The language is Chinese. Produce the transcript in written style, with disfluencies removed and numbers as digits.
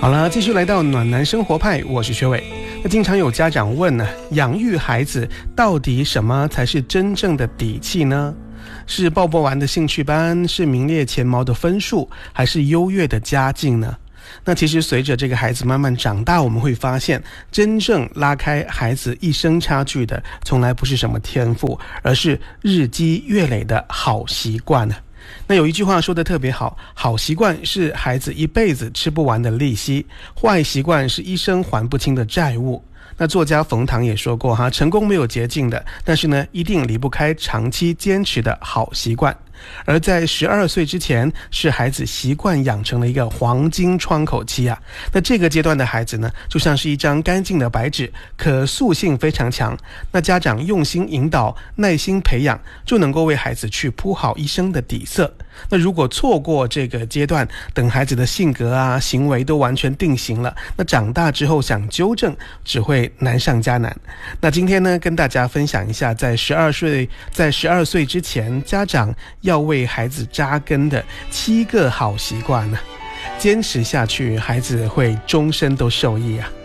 好了，继续来到暖男生活派，我是薛伟。那经常有家长问呢，养育孩子到底什么才是真正的底气呢？是报不完的兴趣班，是名列前茅的分数，还是优越的家境呢？那其实随着这个孩子慢慢长大，我们会发现真正拉开孩子一生差距的从来不是什么天赋，而是日积月累的好习惯呢。那有一句话说得特别好，好习惯是孩子一辈子吃不完的利息，坏习惯是一生还不清的债务。那作家冯唐也说过成功没有捷径的，但是呢，一定离不开长期坚持的好习惯。而在12岁之前，是孩子习惯养成了一个黄金窗口期啊。那这个阶段的孩子呢，就像是一张干净的白纸，可塑性非常强。那家长用心引导，耐心培养，就能够为孩子去铺好一生的底色。那如果错过这个阶段，等孩子的性格行为都完全定型了，那长大之后想纠正只会难上加难。那今天呢，跟大家分享一下在12岁之前，家长要为孩子扎根的7个好习惯呢，坚持下去，孩子会终身都受益啊。